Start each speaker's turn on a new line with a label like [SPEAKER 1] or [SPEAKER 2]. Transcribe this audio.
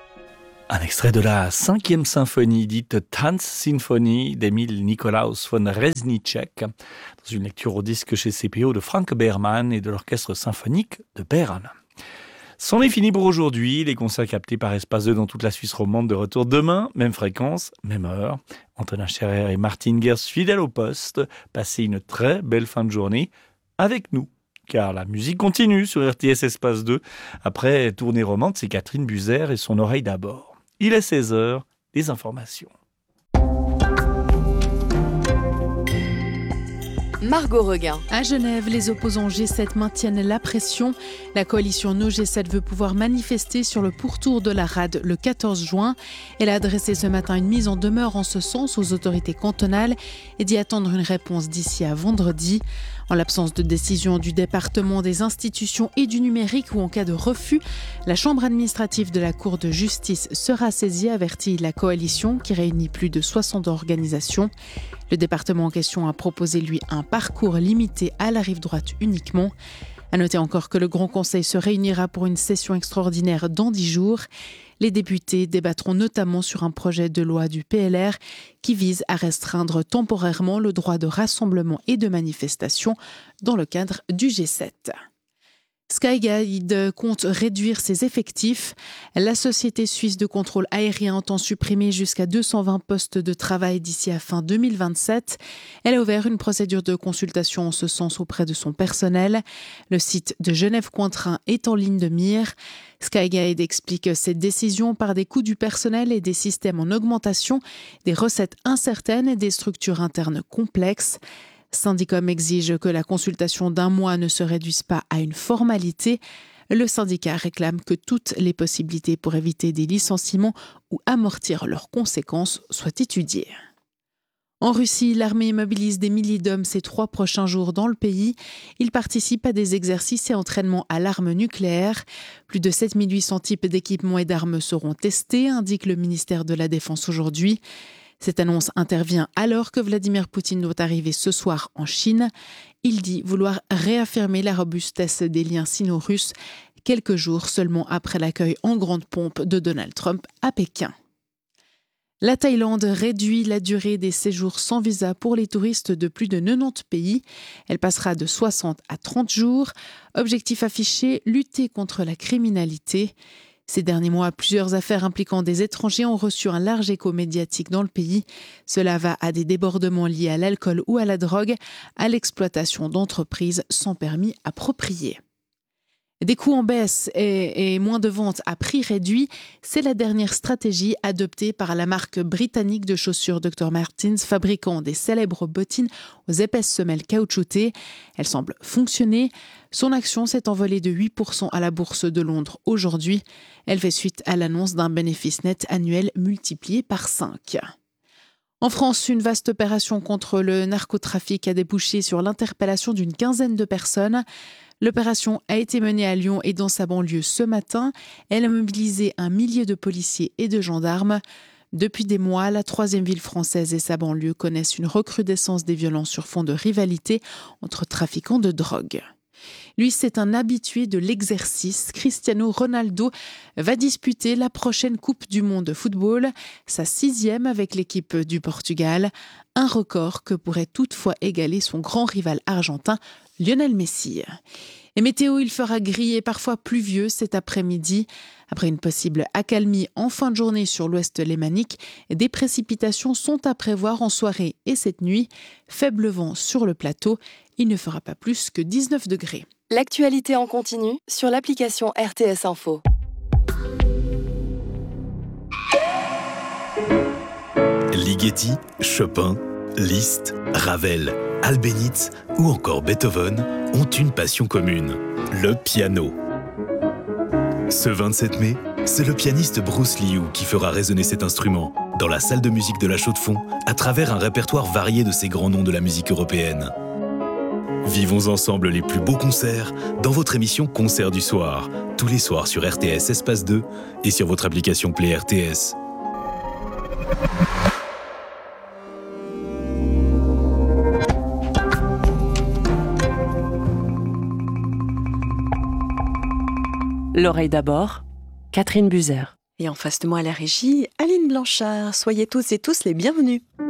[SPEAKER 1] Un extrait de la 5e symphonie dite Tanzsinfonie d'Emil Nikolaus von Reznicek, dans une lecture au disque chez CPO de Frank Behrmann et de l'Orchestre symphonique de Berne. C'en est fini pour aujourd'hui. Les concerts captés par Espace 2 dans toute la Suisse romande de retour demain, même fréquence, même heure. Antonin Scherer et Martin Gers fidèles au poste. Passez une très belle fin de journée avec nous. Car la musique continue sur RTS Espace 2. Après Tournée romande, c'est Catherine Buzer et son oreille d'abord. Il est 16h, les informations.
[SPEAKER 2] Margot Reguin.
[SPEAKER 3] À Genève, les opposants G7 maintiennent la pression. La coalition No G7 veut pouvoir manifester sur le pourtour de la rade le 14 juin. Elle a adressé ce matin une mise en demeure en ce sens aux autorités cantonales et d'y attendre une réponse d'ici à vendredi. En l'absence de décision du département des institutions et du numérique ou en cas de refus, la chambre administrative de la Cour de justice sera saisie, avertit la coalition qui réunit plus de 60 organisations. Le département en question a proposé, lui, un parcours limité à la rive droite uniquement. À noter encore que le Grand Conseil se réunira pour une session extraordinaire dans 10 jours. Les députés débattront notamment sur un projet de loi du PLR qui vise à restreindre temporairement le droit de rassemblement et de manifestation dans le cadre du G7. Skyguide compte réduire ses effectifs. La société suisse de contrôle aérien entend supprimer jusqu'à 220 postes de travail d'ici à fin 2027. Elle a ouvert une procédure de consultation en ce sens auprès de son personnel. Le site de Genève-Cointrin est en ligne de mire. Skyguide explique cette décision par des coûts du personnel et des systèmes en augmentation, des recettes incertaines et des structures internes complexes. Syndicom exige que la consultation d'1 mois ne se réduise pas à une formalité. Le syndicat réclame que toutes les possibilités pour éviter des licenciements ou amortir leurs conséquences soient étudiées. En Russie, l'armée mobilise des milliers d'hommes ces 3 prochains jours dans le pays. Ils participent à des exercices et entraînements à l'arme nucléaire. Plus de 7800 types d'équipements et d'armes seront testés, indique le ministère de la Défense aujourd'hui. Cette annonce intervient alors que Vladimir Poutine doit arriver ce soir en Chine. Il dit vouloir réaffirmer la robustesse des liens sino-russes, quelques jours seulement après l'accueil en grande pompe de Donald Trump à Pékin. La Thaïlande réduit la durée des séjours sans visa pour les touristes de plus de 90 pays. Elle passera de 60 à 30 jours. Objectif affiché, lutter contre la criminalité. Ces derniers mois, plusieurs affaires impliquant des étrangers ont reçu un large écho médiatique dans le pays. Cela va à des débordements liés à l'alcool ou à la drogue, à l'exploitation d'entreprises sans permis approprié. Des coûts en baisse et moins de ventes à prix réduit, c'est la dernière stratégie adoptée par la marque britannique de chaussures Dr. Martens, fabricant des célèbres bottines aux épaisses semelles caoutchoutées. Elle semble fonctionner. Son action s'est envolée de 8% à la bourse de Londres aujourd'hui. Elle fait suite à l'annonce d'un bénéfice net annuel multiplié par 5. En France, une vaste opération contre le narcotrafic a débouché sur l'interpellation d'une quinzaine de personnes. L'opération a été menée à Lyon et dans sa banlieue ce matin. Elle a mobilisé 1 millier de policiers et de gendarmes. Depuis des mois, la 3e ville française et sa banlieue connaissent une recrudescence des violences sur fond de rivalité entre trafiquants de drogue. Lui, c'est un habitué de l'exercice. Cristiano Ronaldo va disputer la prochaine Coupe du Monde de football, sa 6e avec l'équipe du Portugal. Un record que pourrait toutefois égaler son grand rival argentin, Lionel Messi. Et météo, il fera gris et parfois pluvieux cet après-midi. Après une possible accalmie en fin de journée sur l'ouest lémanique, des précipitations sont à prévoir en soirée et cette nuit. Faible vent sur le plateau, il ne fera pas plus que 19 degrés.
[SPEAKER 2] L'actualité en continu sur l'application RTS Info.
[SPEAKER 4] Ligeti, Chopin, Liszt, Ravel, Albéniz ou encore Beethoven ont une passion commune, le piano. Ce 27 mai, c'est le pianiste Bruce Liu qui fera résonner cet instrument dans la salle de musique de la Chaux-de-Fonds à travers un répertoire varié de ces grands noms de la musique européenne. Vivons ensemble les plus beaux concerts dans votre émission Concert du soir, tous les soirs sur RTS Espace 2 et sur votre application Play RTS.
[SPEAKER 5] L'oreille d'abord, Catherine Buzer. Et en face de moi à la régie, Aline Blanchard. Soyez tous et tous les bienvenus.